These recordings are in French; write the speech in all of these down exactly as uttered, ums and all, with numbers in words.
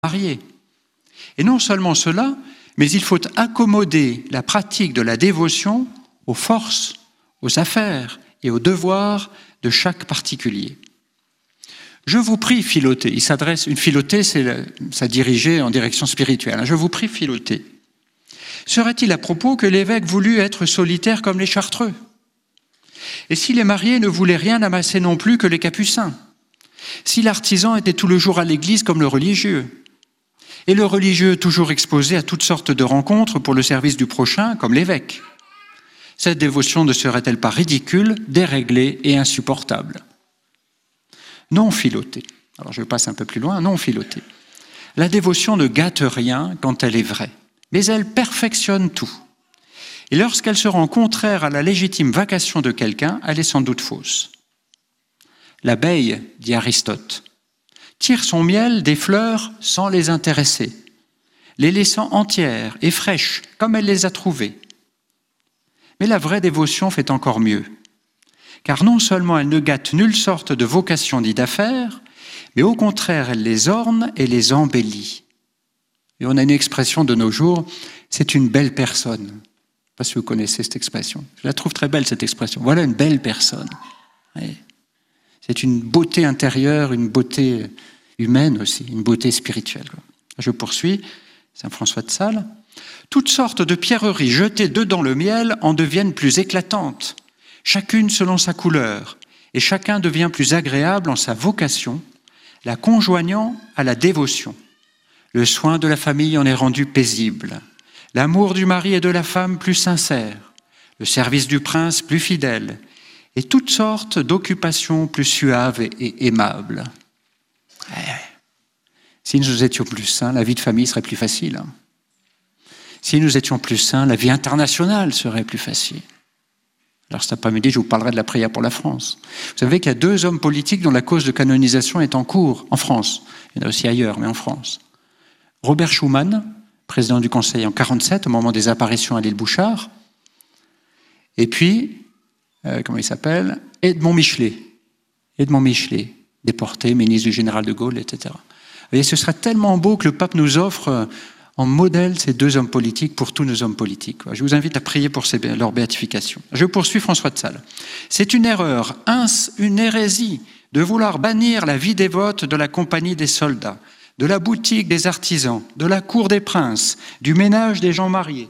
mariés. Et non seulement cela, mais il faut accommoder la pratique de la dévotion aux forces, aux affaires et aux devoirs de chaque particulier. Je vous prie, Philoté, il s'adresse, une Philoté, c'est ça dirigé en direction spirituelle. Je vous prie, Philoté, serait-il à propos que l'évêque voulût être solitaire comme les chartreux? Et si les mariés ne voulaient rien amasser non plus que les capucins? Si l'artisan était tout le jour à l'église comme le religieux? Et le religieux toujours exposé à toutes sortes de rencontres pour le service du prochain comme l'évêque? Cette dévotion ne serait-elle pas ridicule, déréglée et insupportable? Non, Philoté. Alors je passe un peu plus loin. Non, Philoté. La dévotion ne gâte rien quand elle est vraie, mais elle perfectionne tout. Et lorsqu'elle se rend contraire à la légitime vacation de quelqu'un, elle est sans doute fausse. L'abeille, dit Aristote, tire son miel des fleurs sans les intéresser, les laissant entières et fraîches comme elle les a trouvées. Mais la vraie dévotion fait encore mieux, car non seulement elle ne gâte nulle sorte de vocation ni d'affaires, mais au contraire elle les orne et les embellit. Et on a une expression de nos jours, c'est une belle personne. Je ne sais pas si vous connaissez cette expression. Je la trouve très belle cette expression. Voilà une belle personne. Oui. C'est une beauté intérieure, une beauté humaine aussi, une beauté spirituelle. Je poursuis, Saint François de Sales. Toutes sortes de pierreries jetées dedans le miel en deviennent plus éclatantes, chacune selon sa couleur, et chacun devient plus agréable en sa vocation, la conjoignant à la dévotion. Le soin de la famille en est rendu paisible, l'amour du mari et de la femme plus sincère, le service du prince plus fidèle, et toutes sortes d'occupations plus suaves et aimables. Si nous étions plus saints, la vie de famille serait plus facile. Si nous étions plus saints, la vie internationale serait plus facile. Alors cet après-midi, je vous parlerai de la prière pour la France. Vous savez qu'il y a deux hommes politiques dont la cause de canonisation est en cours, en France. Il y en a aussi ailleurs, mais en France. Robert Schuman, président du Conseil en quarante-sept, au moment des apparitions à l'île Bouchard. Et puis, euh, comment il s'appelle ? Edmond Michelet. Edmond Michelet, déporté, ministre du général de Gaulle, et cetera. Vous voyez, ce serait tellement beau que le pape nous offre en modèle ces deux hommes politiques pour tous nos hommes politiques. Je vous invite à prier pour ces, leur béatification. Je poursuis François de Sales. C'est une erreur, une hérésie de vouloir bannir la vie dévote de la compagnie des soldats, de la boutique des artisans, de la cour des princes, du ménage des gens mariés.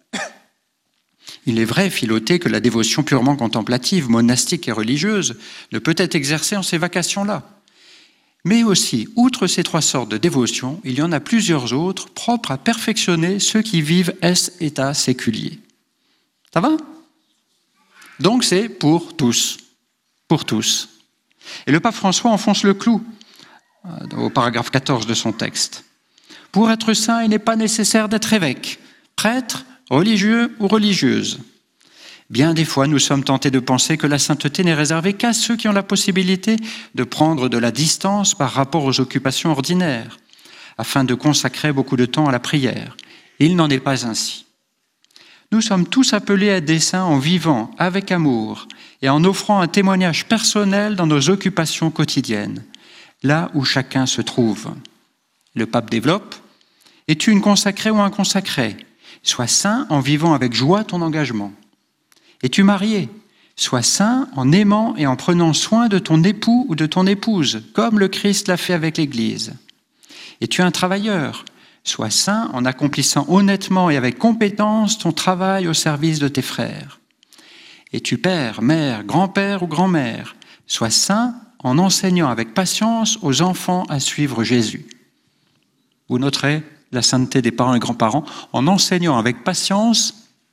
Il est vrai, Philoté, que la dévotion purement contemplative, monastique et religieuse ne peut être exercée en ces vacations-là. Mais aussi, outre ces trois sortes de dévotion, il y en a plusieurs autres propres à perfectionner ceux qui vivent est état séculier. Ça va ? Donc c'est pour tous. Pour tous. Et le pape François enfonce le clou au paragraphe quatorze de son texte. Pour être saint, il n'est pas nécessaire d'être évêque, prêtre, religieux ou religieuse. Bien des fois, nous sommes tentés de penser que la sainteté n'est réservée qu'à ceux qui ont la possibilité de prendre de la distance par rapport aux occupations ordinaires, afin de consacrer beaucoup de temps à la prière. Il n'en est pas ainsi. Nous sommes tous appelés à être des saints en vivant avec amour et en offrant un témoignage personnel dans nos occupations quotidiennes, là où chacun se trouve. Le pape développe « Es-tu une consacrée ou un consacré ? Sois saint en vivant avec joie ton engagement. Es-tu marié ? Sois saint en aimant et en prenant soin de ton époux ou de ton épouse, comme le Christ l'a fait avec l'Église. Es-tu un travailleur ? Sois saint en accomplissant honnêtement et avec compétence ton travail au service de tes frères. Es-tu père, mère, grand-père ou grand-mère ? Sois saint en enseignant avec patience aux enfants à suivre Jésus. Vous noterez la sainteté des parents et grands-parents en enseignant avec patience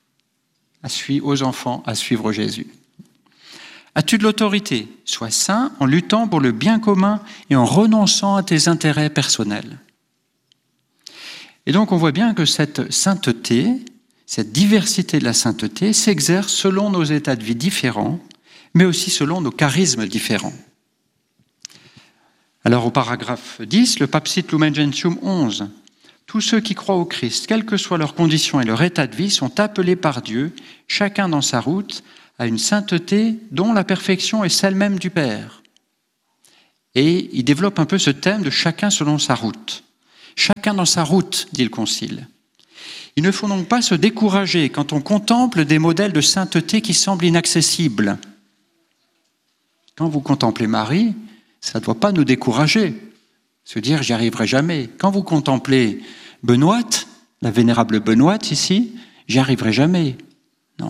aux enfants à suivre Jésus. As-tu de l'autorité ? Sois saint en luttant pour le bien commun et en renonçant à tes intérêts personnels. Et donc on voit bien que cette sainteté, cette diversité de la sainteté s'exerce selon nos états de vie différents, mais aussi selon nos charismes différents. Alors au paragraphe dix, le pape cite Lumen Gentium onze. Tous ceux qui croient au Christ, quelles que soient leurs conditions et leur état de vie, sont appelés par Dieu, chacun dans sa route, à une sainteté dont la perfection est celle même du Père. Et il développe un peu ce thème de chacun selon sa route. chacun dans sa route, dit le Concile. Il ne faut donc pas se décourager quand on contemple des modèles de sainteté qui semblent inaccessibles. Quand vous contemplez Marie, ça ne doit pas nous décourager, se dire « j'y arriverai jamais ». Quand vous contemplez Benoîte, la vénérable Benoîte ici, « j'y arriverai jamais ». Non.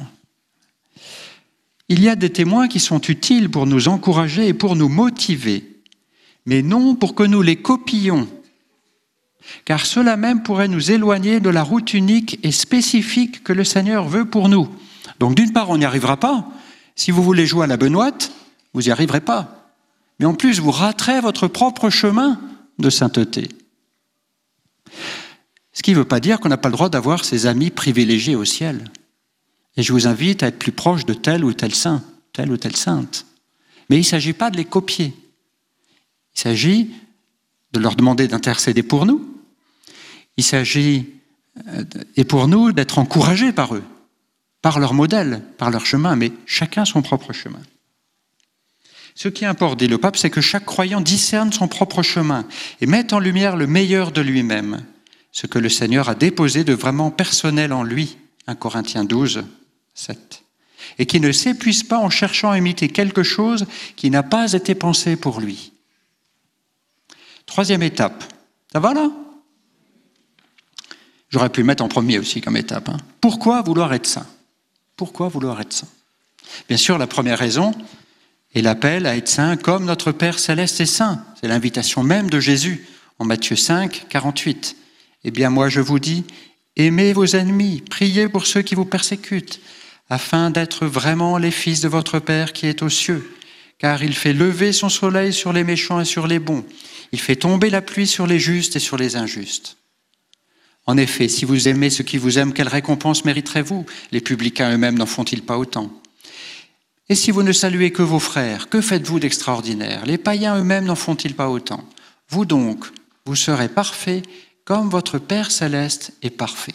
Il y a des témoins qui sont utiles pour nous encourager et pour nous motiver, mais non pour que nous les copions, car cela même pourrait nous éloigner de la route unique et spécifique que le Seigneur veut pour nous. Donc d'une part, on n'y arrivera pas. Si vous voulez jouer à la Benoîte, vous n'y arriverez pas. Mais en plus, vous raterez votre propre chemin de sainteté. Ce qui ne veut pas dire qu'on n'a pas le droit d'avoir ses amis privilégiés au ciel. Et je vous invite à être plus proche de tel ou tel saint, telle ou telle sainte. Mais il ne s'agit pas de les copier. Il s'agit de leur demander d'intercéder pour nous. Il s'agit, et pour nous, d'être encouragés par eux, par leur modèle, par leur chemin, mais chacun son propre chemin. Ce qui importe, dit le pape, c'est que chaque croyant discerne son propre chemin et mette en lumière le meilleur de lui-même, ce que le Seigneur a déposé de vraiment personnel en lui, un Corinthiens douze, sept, et qui ne s'épuise pas en cherchant à imiter quelque chose qui n'a pas été pensé pour lui. Troisième étape, ça va là ? J'aurais pu le mettre en premier aussi comme étape. Hein. Pourquoi vouloir être saint ? Pourquoi vouloir être saint ? Bien sûr, la première raison est l'appel à être saint comme notre Père Céleste est saint. C'est l'invitation même de Jésus en Matthieu cinq, quarante-huit. Eh bien moi je vous dis, aimez vos ennemis, priez pour ceux qui vous persécutent, afin d'être vraiment les fils de votre Père qui est aux cieux. Car il fait lever son soleil sur les méchants et sur les bons. Il fait tomber la pluie sur les justes et sur les injustes. En effet, si vous aimez ceux qui vous aiment, quelle récompense mériterez-vous ? Les publicains eux-mêmes n'en font-ils pas autant ? Et si vous ne saluez que vos frères, que faites-vous d'extraordinaire ? Les païens eux-mêmes n'en font-ils pas autant ? Vous donc, vous serez parfaits comme votre Père Céleste est parfait.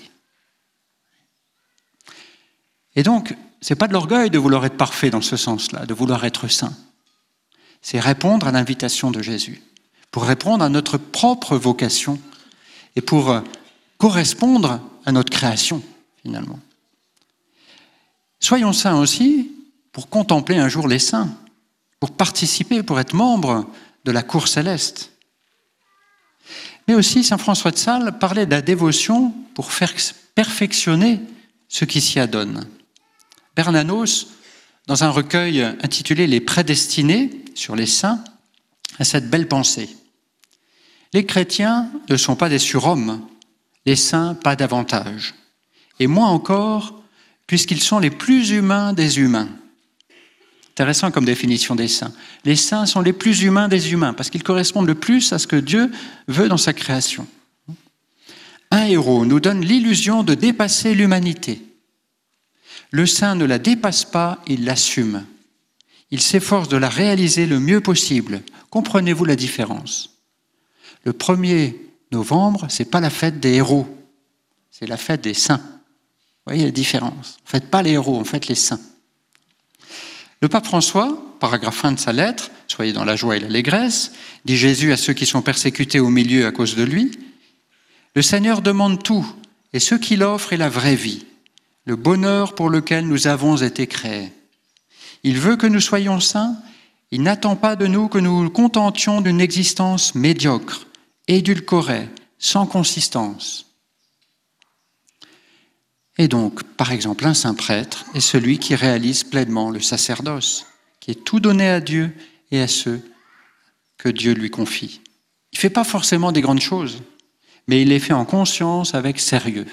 Et donc, ce n'est pas de l'orgueil de vouloir être parfait dans ce sens-là, de vouloir être saint. C'est répondre à l'invitation de Jésus, pour répondre à notre propre vocation et pour correspondre à notre création, finalement. Soyons saints aussi pour contempler un jour les saints, pour participer, pour être membre de la cour céleste. Mais aussi, saint François de Sales parlait de la dévotion pour faire perfectionner ce qui s'y adonne. Bernanos, dans un recueil intitulé « Les prédestinés » sur les saints, a cette belle pensée. Les chrétiens ne sont pas des surhommes, les saints pas davantage, et moins encore puisqu'ils sont les plus humains des humains. Intéressant comme définition des saints. Les saints sont les plus humains des humains, parce qu'ils correspondent le plus à ce que Dieu veut dans sa création. Un héros nous donne l'illusion de dépasser l'humanité. Le saint ne la dépasse pas, il l'assume. Il s'efforce de la réaliser le mieux possible. Comprenez-vous la différence ? Le premier novembre, ce n'est pas la fête des héros, c'est la fête des saints. Vous voyez la différence ? On ne fête pas les héros, on fête les saints. Le pape François, paragraphe un de sa lettre, « Soyez dans la joie et l'allégresse », dit Jésus à ceux qui sont persécutés au milieu à cause de lui, « Le Seigneur demande tout, et ce qu'il offre est la vraie vie, le bonheur pour lequel nous avons été créés. Il veut que nous soyons saints, il n'attend pas de nous que nous nous contentions d'une existence médiocre, édulcorée, sans consistance. » Et donc, par exemple, un saint prêtre est celui qui réalise pleinement le sacerdoce, qui est tout donné à Dieu et à ceux que Dieu lui confie. Il ne fait pas forcément des grandes choses, mais il les fait en conscience, avec sérieux.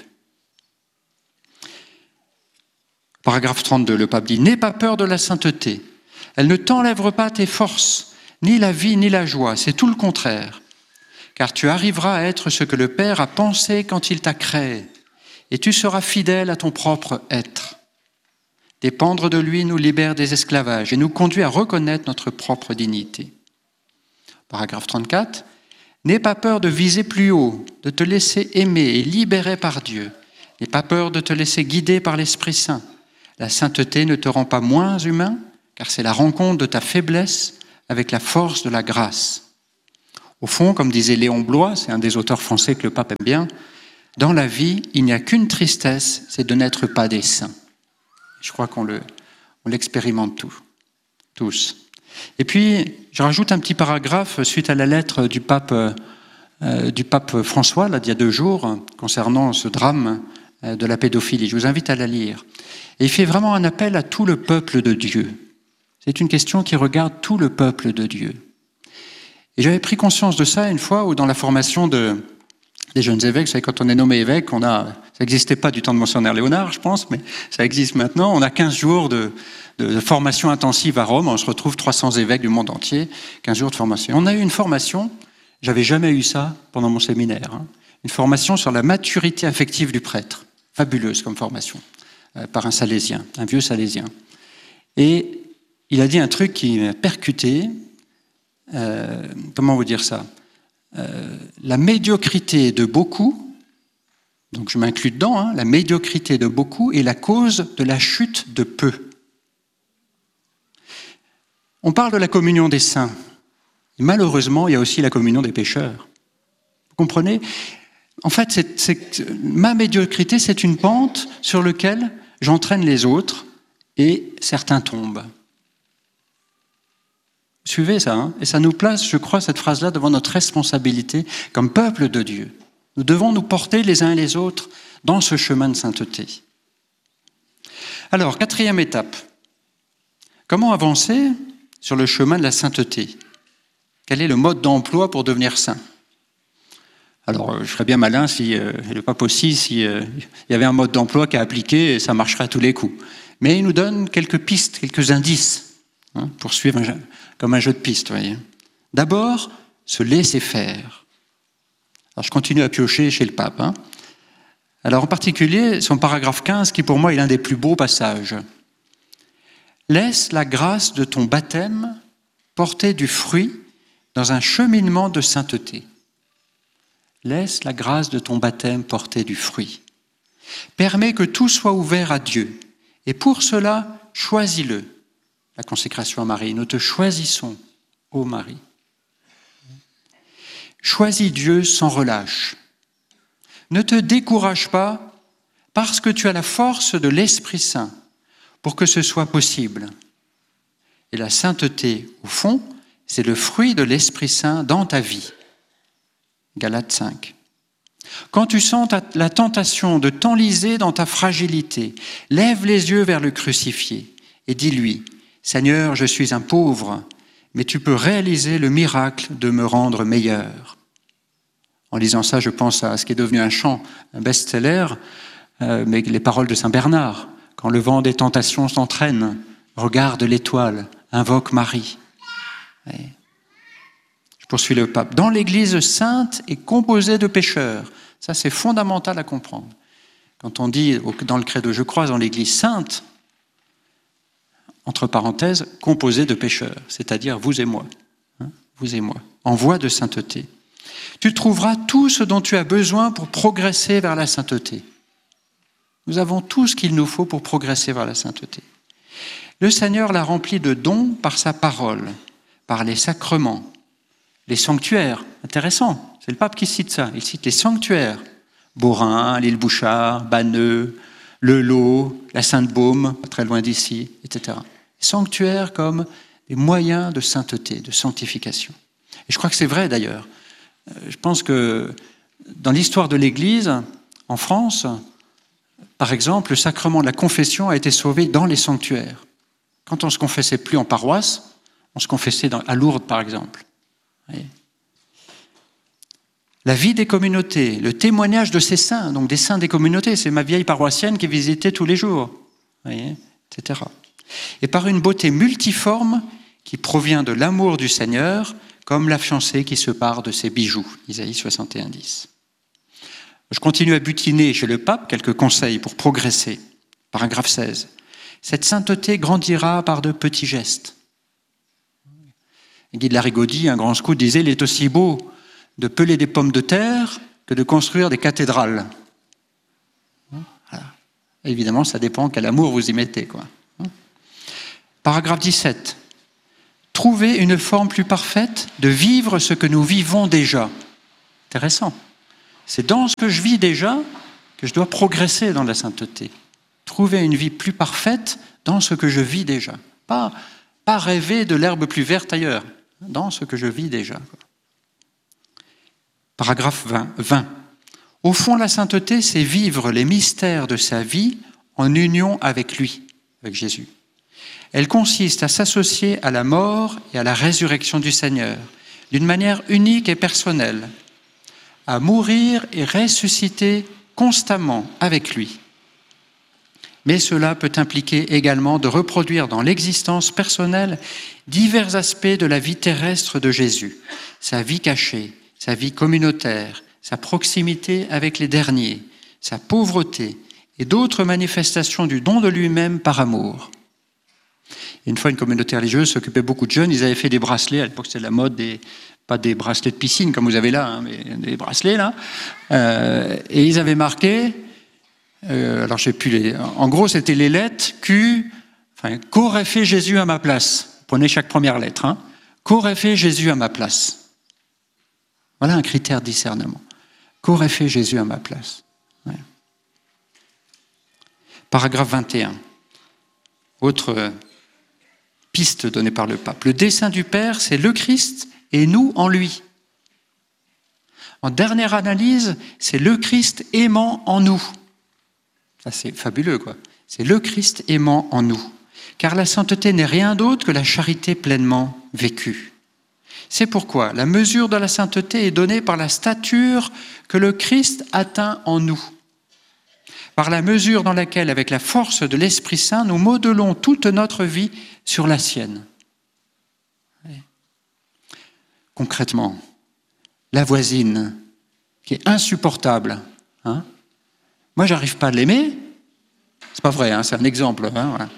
Paragraphe trente-deux, le pape dit « N'aie pas peur de la sainteté. Elle ne t'enlèvera pas tes forces, ni la vie, ni la joie. C'est tout le contraire. Car tu arriveras à être ce que le Père a pensé quand il t'a créé. Et tu seras fidèle à ton propre être. Dépendre de lui nous libère des esclavages et nous conduit à reconnaître notre propre dignité. » Paragraphe trente-quatre. « N'aie pas peur de viser plus haut, de te laisser aimer et libérer par Dieu. N'aie pas peur de te laisser guider par l'Esprit Saint. La sainteté ne te rend pas moins humain, car c'est la rencontre de ta faiblesse avec la force de la grâce. Au fond, comme disait Léon Bloy, c'est un des auteurs français que le pape aime bien, dans la vie, il n'y a qu'une tristesse, c'est de n'être pas des saints. Je crois qu'on le, on l'expérimente tout, tous. Et puis, je rajoute un petit paragraphe suite à la lettre du pape, euh, du pape François, là, d'il y a deux jours, concernant ce drame euh, de la pédophilie. Je vous invite à la lire. Et il fait vraiment un appel à tout le peuple de Dieu. C'est une question qui regarde tout le peuple de Dieu. Et j'avais pris conscience de ça une fois où, dans la formation de, des jeunes évêques, vous savez, quand on est nommé évêque, on a, ça n'existait pas du temps de Monseigneur Léonard, je pense, mais ça existe maintenant. On a quinze jours de, de, de formation intensive à Rome. On se retrouve trois cents évêques du monde entier, quinze jours de formation. On a eu une formation, j'avais jamais eu ça pendant mon séminaire, hein, une formation sur la maturité affective du prêtre. Fabuleuse comme formation, euh, par un salésien, un vieux salésien. Et il a dit un truc qui m'a percuté. Euh, comment vous dire ça euh, La médiocrité de beaucoup, donc je m'inclus dedans, hein, la médiocrité de beaucoup est la cause de la chute de peu. On parle de la communion des saints. Et malheureusement, il y a aussi la communion des pécheurs. Vous comprenez ? En fait, c'est, c'est, ma médiocrité, c'est une pente sur laquelle j'entraîne les autres et certains tombent. Suivez ça, hein, et ça nous place, je crois, cette phrase-là devant notre responsabilité comme peuple de Dieu. Nous devons nous porter les uns et les autres dans ce chemin de sainteté. Alors, quatrième étape. Comment avancer sur le chemin de la sainteté ? Quel est le mode d'emploi pour devenir saint ? Alors, je serais bien malin si, euh, et le pape aussi, si euh, il y avait un mode d'emploi qui a appliqué et ça marcherait à tous les coups. Mais il nous donne quelques pistes, quelques indices, hein, pour suivre un jeu, comme un jeu de pistes, voyez. D'abord, se laisser faire. Alors, je continue à piocher chez le pape. Hein. Alors, en particulier, son paragraphe quinze, qui pour moi est l'un des plus beaux passages. Laisse la grâce de ton baptême porter du fruit dans un cheminement de sainteté. Laisse la grâce de ton baptême porter du fruit. Permets que tout soit ouvert à Dieu. Et pour cela, choisis-le. La consécration à Marie. Nous te choisissons, ô Marie. Choisis Dieu sans relâche. Ne te décourage pas parce que tu as la force de l'Esprit Saint pour que ce soit possible. Et la sainteté, au fond, c'est le fruit de l'Esprit Saint dans ta vie. Galates cinq. Quand tu sens la tentation de t'enliser dans ta fragilité, lève les yeux vers le crucifié et dis-lui, « Seigneur, je suis un pauvre, mais tu peux réaliser le miracle de me rendre meilleur. » En lisant ça, je pense à ce qui est devenu un chant, un best-seller, euh, mais les paroles de Saint Bernard. « Quand le vent des tentations s'entraîne, regarde l'étoile, invoque Marie. » Je poursuis le pape. Dans l'Église sainte est composée de pécheurs. Ça, c'est fondamental à comprendre. Quand on dit dans le credo, je crois dans l'Église sainte, entre parenthèses, composée de pécheurs, c'est-à-dire vous et moi, hein, vous et moi, en voie de sainteté. Tu trouveras tout ce dont tu as besoin pour progresser vers la sainteté. Nous avons tout ce qu'il nous faut pour progresser vers la sainteté. Le Seigneur l'a rempli de dons par sa parole, par les sacrements, les sanctuaires. Intéressant, c'est le pape qui cite ça. Il cite les sanctuaires. Beaurain, l'île Bouchard, Banneux, le Lot, la Sainte-Baume, pas très loin d'ici, et cetera. Les sanctuaires comme des moyens de sainteté, de sanctification. Et je crois que c'est vrai d'ailleurs. Je pense que dans l'histoire de l'Église, en France, par exemple, le sacrement de la confession a été sauvé dans les sanctuaires. Quand on ne se confessait plus en paroisse, on se confessait dans, à Lourdes, par exemple. Vous voyez ? La vie des communautés, le témoignage de ces saints, donc des saints des communautés, c'est ma vieille paroissienne qui visitait tous les jours, vous voyez, et cetera. Et par une beauté multiforme qui provient de l'amour du Seigneur, comme la fiancée qui se pare de ses bijoux, Isaïe soixante et un, dix. Je continue à butiner chez le pape quelques conseils pour progresser. Paragraphe seize. Cette sainteté grandira par de petits gestes. Guy de la Rigaudy, un grand scout, disait « Il est aussi beau de peler des pommes de terre que de construire des cathédrales. » Voilà. Évidemment, ça dépend quel amour vous y mettez, quoi. Paragraphe dix-sept. trouver une forme plus parfaite de vivre ce que nous vivons déjà. Intéressant. C'est dans ce que je vis déjà que je dois progresser dans la sainteté. Trouver une vie plus parfaite dans ce que je vis déjà. Pas, pas rêver de l'herbe plus verte ailleurs, dans ce que je vis déjà. Paragraphe vingt. Au fond, la sainteté, c'est vivre les mystères de sa vie en union avec lui, avec Jésus. Elle consiste à s'associer à la mort et à la résurrection du Seigneur, d'une manière unique et personnelle, à mourir et ressusciter constamment avec lui. Mais cela peut impliquer également de reproduire dans l'existence personnelle divers aspects de la vie terrestre de Jésus, sa vie cachée, sa vie communautaire, sa proximité avec les derniers, sa pauvreté et d'autres manifestations du don de lui-même par amour. Une fois, une communauté religieuse s'occupait beaucoup de jeunes, ils avaient fait des bracelets, à l'époque c'était la mode, des, pas des bracelets de piscine comme vous avez là, hein, mais des bracelets là, euh, et ils avaient marqué, euh, alors je sais plus, les, en gros c'était les lettres Q, enfin, qu'aurait fait Jésus à ma place, prenez chaque première lettre, hein, qu'aurait fait Jésus à ma place. Voilà un critère de discernement. Qu'aurait fait Jésus à ma place? Ouais. Paragraphe vingt et un. Autre piste donnée par le pape. Le dessein du Père, c'est le Christ et nous en lui. En dernière analyse, c'est le Christ aimant en nous. Ça, c'est fabuleux, quoi. C'est le Christ aimant en nous. Car la sainteté n'est rien d'autre que la charité pleinement vécue. C'est pourquoi la mesure de la sainteté est donnée par la stature que le Christ atteint en nous, par la mesure dans laquelle, avec la force de l'Esprit Saint, nous modelons toute notre vie sur la sienne. Concrètement, la voisine, qui est insupportable, hein, moi, j'arrive pas à l'aimer, c'est pas vrai, hein, c'est un exemple, hein, voilà.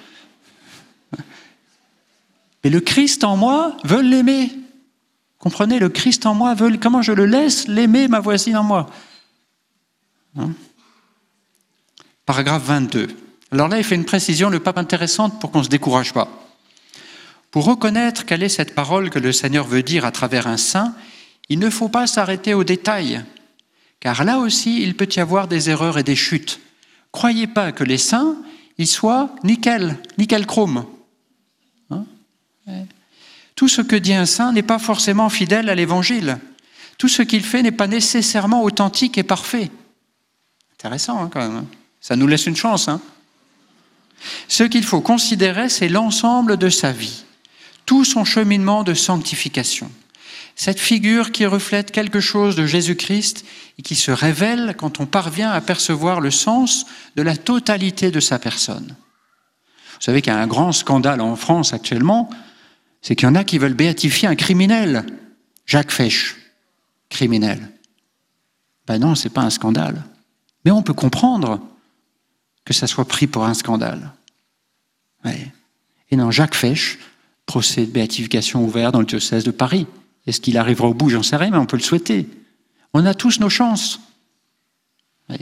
Mais le Christ en moi veut l'aimer. Comprenez, le Christ en moi veut, comment je le laisse l'aimer, ma voisine en moi. Hein? Paragraphe vingt-deux. Alors là, il fait une précision, le pape, intéressante pour qu'on ne se décourage pas. Pour reconnaître quelle est cette parole que le Seigneur veut dire à travers un saint, il ne faut pas s'arrêter aux détails, car là aussi, il peut y avoir des erreurs et des chutes. Croyez pas que les saints, ils soient nickel, nickel chrome. Hein? Ouais. Tout ce que dit un saint n'est pas forcément fidèle à l'Évangile. Tout ce qu'il fait n'est pas nécessairement authentique et parfait. Intéressant, hein, quand même. Ça nous laisse une chance. Hein. Ce qu'il faut considérer, c'est l'ensemble de sa vie, tout son cheminement de sanctification. Cette figure qui reflète quelque chose de Jésus-Christ et qui se révèle quand on parvient à percevoir le sens de la totalité de sa personne. Vous savez qu'il y a un grand scandale en France actuellement, c'est qu'il y en a qui veulent béatifier un criminel. Jacques Fesch, criminel. Ben non, ce n'est pas un scandale. Mais on peut comprendre que ça soit pris pour un scandale. Ouais. Et non, Jacques Fesch, procès de béatification ouvert dans le diocèse de Paris. Est-ce qu'il arrivera au bout? J'en sais rien, mais on peut le souhaiter. On a tous nos chances. Ouais.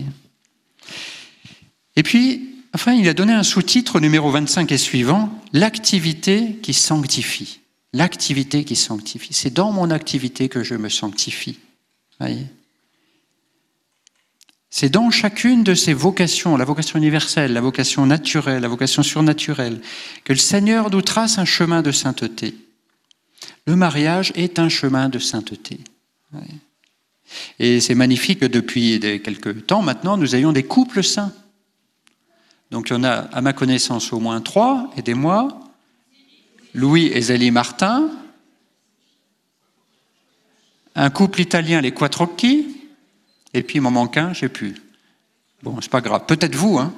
Et puis, enfin, il a donné un sous-titre, numéro vingt-cinq et suivant, « L'activité qui sanctifie ». L'activité qui sanctifie. C'est dans mon activité que je me sanctifie. Voyez ? C'est dans chacune de ces vocations, la vocation universelle, la vocation naturelle, la vocation surnaturelle, que le Seigneur nous trace un chemin de sainteté. Le mariage est un chemin de sainteté. Voyez ? Et c'est magnifique que depuis quelques temps maintenant, nous ayons des couples saints. Donc il y en a, à ma connaissance, au moins trois, aidez-moi. Louis et Zélie Martin. Un couple italien, les Quattrocchi. Et puis il m'en manque un, je ne sais plus. Bon, c'est pas grave. Peut-être vous, hein.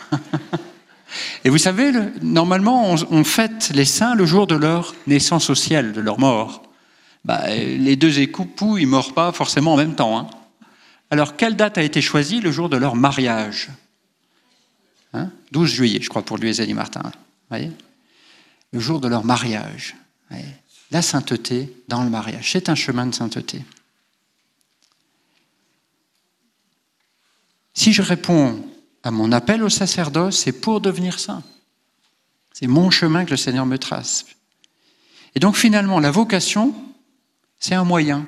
Et vous savez, le, normalement, on, on fête les saints le jour de leur naissance au ciel, de leur mort. Bah, les deux époux, ils ne meurent pas forcément en même temps. Hein. Alors, quelle date a été choisie le jour de leur mariage? Hein, douze juillet, je crois, pour lui et Zélie Martin. Vous voyez, le jour de leur mariage. Vous voyez, la sainteté dans le mariage, c'est un chemin de sainteté. Si je réponds à mon appel au sacerdoce, c'est pour devenir saint. C'est mon chemin que le Seigneur me trace. Et donc finalement, la vocation, c'est un moyen.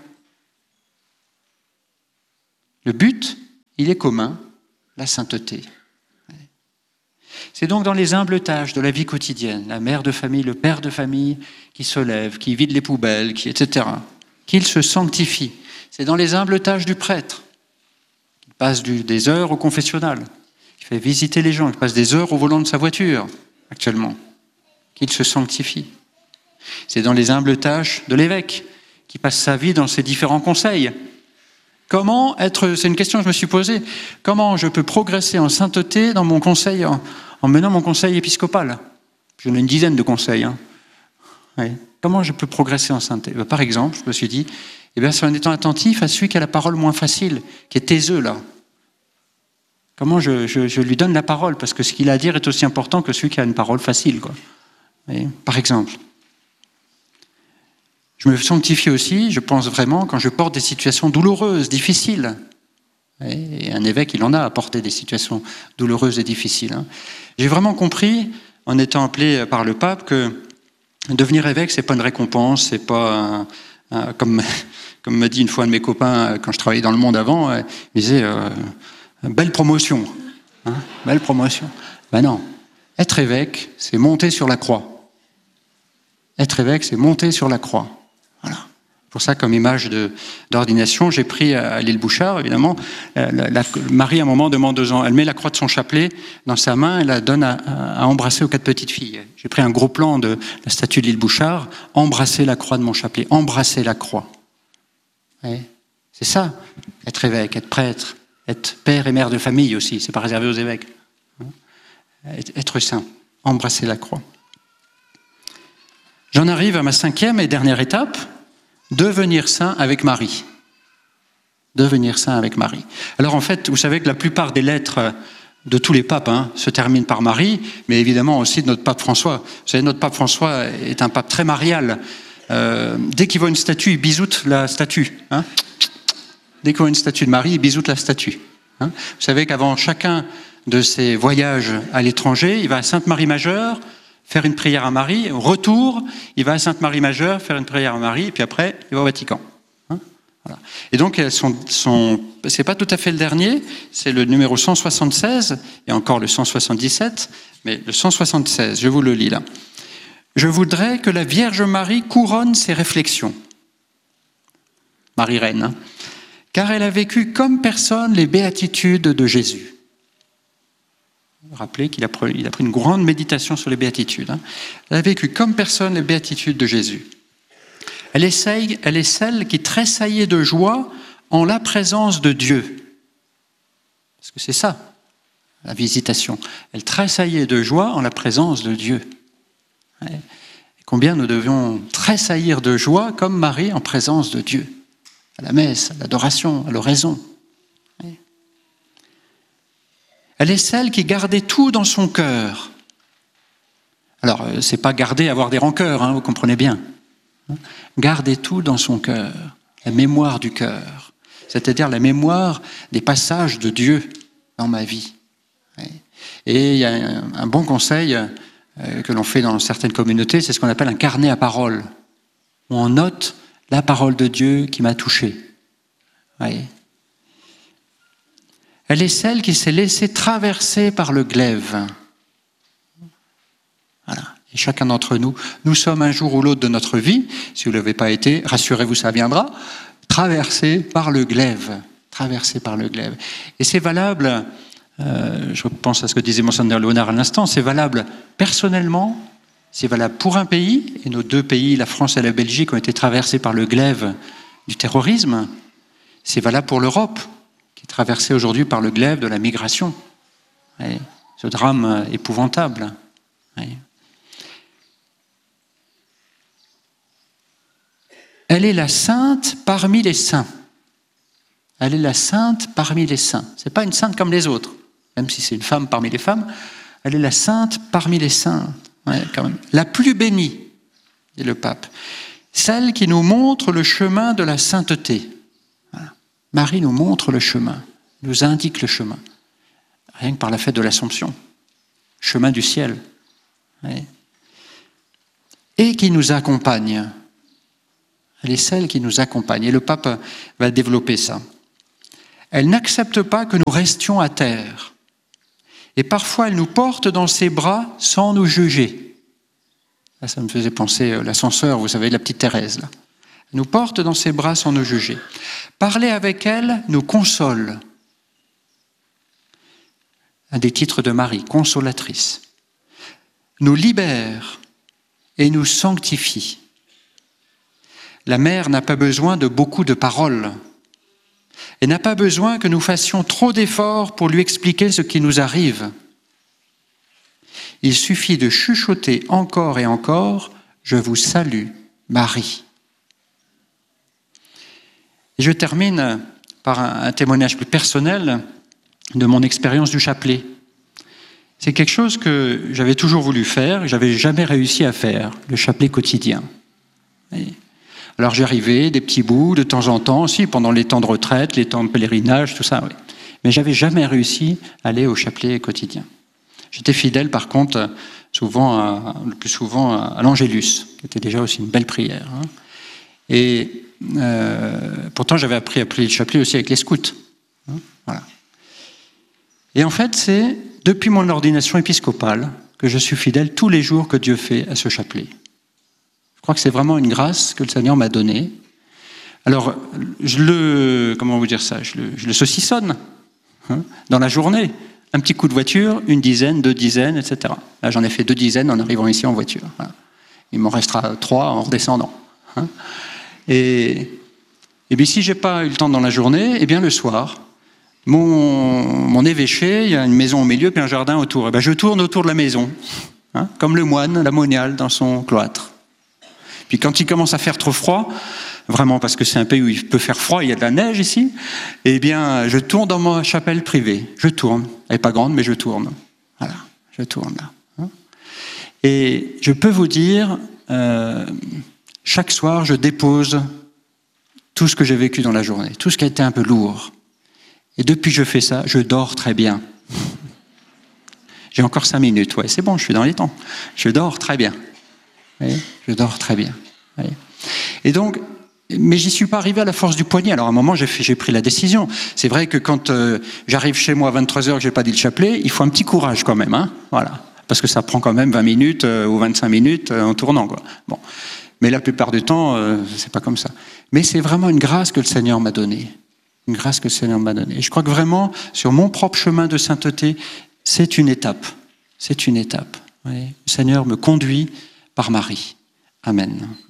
Le but, il est commun, la sainteté. C'est donc dans les humbles tâches de la vie quotidienne, la mère de famille, le père de famille qui se lève, qui vide les poubelles, qui, et cetera, qu'il se sanctifie. C'est dans les humbles tâches du prêtre, qui passe du, des heures au confessionnal, qui fait visiter les gens, qui passe des heures au volant de sa voiture, actuellement, qu'il se sanctifie. C'est dans les humbles tâches de l'évêque, qui passe sa vie dans ses différents conseils. Comment être, c'est une question que je me suis posée, comment je peux progresser en sainteté dans mon conseil, en, en menant mon conseil épiscopal? J'en ai une dizaine de conseils. Hein. Ouais. Comment je peux progresser en sainteté? Ben, par exemple, je me suis dit, eh bien, c'est en étant attentif à celui qui a la parole moins facile, qui est taiseux là. Comment je, je, je lui donne la parole? Parce que ce qu'il a à dire est aussi important que celui qui a une parole facile, quoi. Ouais. Par exemple. Je me sanctifie aussi, je pense vraiment, quand je porte des situations douloureuses, difficiles. Et un évêque, il en a à porter des situations douloureuses et difficiles. J'ai vraiment compris, en étant appelé par le pape, que devenir évêque, c'est pas une récompense, c'est pas un, un, comme, comme m'a dit une fois un de mes copains quand je travaillais dans le Monde avant, il me disait euh, belle promotion, hein, belle promotion. Ben non, être évêque, c'est monter sur la croix. Être évêque, c'est monter sur la croix. Voilà. Pour ça, comme image de, d'ordination, j'ai pris à l'île Bouchard, évidemment, la, la, Marie, à un moment, demande deux ans, elle met la croix de son chapelet dans sa main, elle la donne à, à embrasser aux quatre petites filles. J'ai pris un gros plan de la statue de l'île Bouchard, embrasser la croix de mon chapelet, embrasser la croix. Ouais. C'est ça, être évêque, être prêtre, être père et mère de famille aussi, c'est pas réservé aux évêques. Être saint, embrasser la croix. J'en arrive à ma cinquième et dernière étape, devenir saint avec Marie. Devenir saint avec Marie. Alors en fait, vous savez que la plupart des lettres de tous les papes hein, se terminent par Marie, mais évidemment aussi de notre pape François. Vous savez, notre pape François est un pape très marial. Euh, dès qu'il voit une statue, il bisoute la statue. Hein. Dès qu'il voit une statue de Marie, il bisoute la statue. Hein. Vous savez qu'avant chacun de ses voyages à l'étranger, il va à Sainte-Marie-Majeure, faire une prière à Marie, au retour, il va à Sainte-Marie-Majeure, faire une prière à Marie, et puis après, il va au Vatican. Hein, voilà. Et donc, son, son, c'est pas tout à fait le dernier, c'est le numéro cent soixante-seize, et encore le cent soixante-dix-sept, mais le cent soixante-seize, je vous le lis là. Je voudrais que la Vierge Marie couronne ses réflexions. Marie Reine, hein, car elle a vécu comme personne les béatitudes de Jésus. Rappelez qu'il a pris, il a pris une grande méditation sur les béatitudes. Hein. Elle a vécu comme personne les béatitudes de Jésus. Elle essaye, elle est celle qui tressaillait de joie en la présence de Dieu. Parce que c'est ça, la visitation. Elle tressaillait de joie en la présence de Dieu. Et combien nous devions tressaillir de joie comme Marie en présence de Dieu, à la messe, à l'adoration, à l'oraison. Elle est celle qui gardait tout dans son cœur. Alors, c'est pas garder, avoir des rancœurs, hein, vous comprenez bien. Garder tout dans son cœur, la mémoire du cœur, c'est-à-dire la mémoire des passages de Dieu dans ma vie. Et il y a un, un bon conseil euh, que l'on fait dans certaines communautés, c'est ce qu'on appelle un carnet à parole, où on note la parole de Dieu qui m'a touché. Voyez. Elle est celle qui s'est laissée traverser par le glaive. Voilà. Et chacun d'entre nous, nous sommes un jour ou l'autre de notre vie, si vous ne l'avez pas été, rassurez-vous, ça viendra, traversé par le glaive. Traversé par le glaive. Et c'est valable, euh, je pense à ce que disait Monseigneur Léonard à l'instant, c'est valable personnellement, c'est valable pour un pays, et nos deux pays, la France et la Belgique, ont été traversés par le glaive du terrorisme. C'est valable pour l'Europe, qui est traversée aujourd'hui par le glaive de la migration. Et ce drame épouvantable. Et elle est la sainte parmi les saints. Elle est la sainte parmi les saints. Ce n'est pas une sainte comme les autres, même si c'est une femme parmi les femmes. Elle est la sainte parmi les saints. Ouais, quand même. La plus bénie, dit le pape. Celle qui nous montre le chemin de la sainteté. Voilà. Marie nous montre le chemin, nous indique le chemin. Rien que par la fête de l'Assomption. Chemin du ciel. Ouais. et qui nous accompagne. Elle est celle qui nous accompagne. Et le pape va développer ça. Elle n'accepte pas que nous restions à terre. Et parfois, elle nous porte dans ses bras sans nous juger. Là, ça me faisait penser à l'ascenseur, vous savez, la petite Thérèse. Là. Elle nous porte dans ses bras sans nous juger. Parler avec elle nous console. Un des titres de Marie, consolatrice. Nous libère et nous sanctifie. La mère n'a pas besoin de beaucoup de paroles. Elle n'a pas besoin que nous fassions trop d'efforts pour lui expliquer ce qui nous arrive. Il suffit de chuchoter encore et encore « Je vous salue, Marie ». Et je termine par un, un témoignage plus personnel de mon expérience du chapelet. C'est quelque chose que j'avais toujours voulu faire, que je n'avais jamais réussi à faire, le chapelet quotidien. Et alors j'y arrivais, des petits bouts, de temps en temps, aussi pendant les temps de retraite, les temps de pèlerinage, tout ça, oui. Mais j'avais jamais réussi à aller au chapelet quotidien. J'étais fidèle, par contre, souvent à, le plus souvent à l'Angélus, qui était déjà aussi une belle prière. Hein. Et euh, pourtant, j'avais appris à prier le chapelet aussi avec les scouts. Hein, voilà. Et en fait, c'est depuis mon ordination épiscopale que je suis fidèle tous les jours que Dieu fait à ce chapelet. Je crois que c'est vraiment une grâce que le Seigneur m'a donnée. Alors, je le, comment vous dire ça, je le, je le saucissonne hein, dans la journée. Un petit coup de voiture, une dizaine, deux dizaines, et cetera. Là, j'en ai fait deux dizaines en arrivant ici en voiture. Voilà. Il m'en restera trois en redescendant. Hein. Et, et bien, si je n'ai pas eu le temps dans la journée, eh bien, le soir, mon, mon évêché, il y a une maison au milieu, puis un jardin autour. Et bien, je tourne autour de la maison, hein, comme le moine, la moniale dans son cloître. Puis quand il commence à faire trop froid, vraiment parce que c'est un pays où il peut faire froid, il y a de la neige ici, eh bien, je tourne dans ma chapelle privée. Je tourne. Elle n'est pas grande, mais je tourne. Voilà, je tourne là. Et je peux vous dire, euh, chaque soir, je dépose tout ce que j'ai vécu dans la journée, tout ce qui a été un peu lourd. Et depuis que je fais ça, je dors très bien. J'ai encore cinq minutes, ouais, c'est bon, je suis dans les temps. Je dors très bien. Vous voyez, je dors très bien. Vous voyez. Et donc, mais j'y suis pas arrivé à la force du poignet. Alors à un moment, j'ai, fait, j'ai pris la décision. C'est vrai que quand euh, j'arrive chez moi à vingt-trois heures que j'ai pas dit le chapelet, il faut un petit courage quand même, hein, voilà, parce que ça prend quand même vingt minutes euh, ou vingt-cinq minutes euh, en tournant, quoi. Bon, mais la plupart du temps, euh, c'est pas comme ça. Mais c'est vraiment une grâce que le Seigneur m'a donnée, une grâce que le Seigneur m'a donnée. Et je crois que vraiment, sur mon propre chemin de sainteté, c'est une étape, c'est une étape. Vous voyez. Le Seigneur me conduit par Marie. Amen.